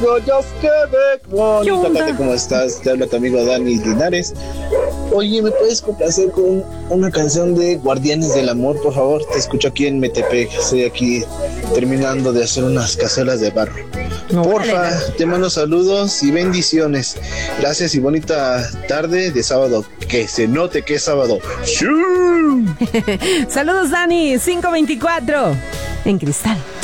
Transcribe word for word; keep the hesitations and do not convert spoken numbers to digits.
Just Quebec, bonita tarde, ¿cómo estás? Te habla tu amigo Dani Linares. Oye, ¿me puedes complacer con una canción de Guardianes del Amor, por favor? Te escucho aquí en Metepec. Estoy aquí terminando de hacer unas cazuelas de barro. No, Porfa, vale. Te mando saludos y bendiciones. Gracias y bonita tarde de sábado. Que se note que es sábado. ¡Sí! Saludos, Dani. cinco veinticuatro en Cristal.